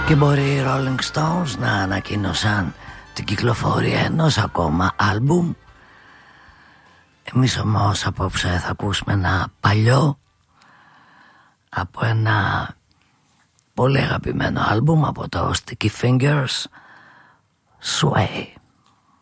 Και μπορεί οι Rolling Stones να ανακοίνωσαν την κυκλοφορία ενός ακόμα άλμπουμ. Εμείς όμως απόψε θα ακούσουμε ένα παλιό από ένα πολύ αγαπημένο άλμπουμ από το Sticky Fingers, Sway.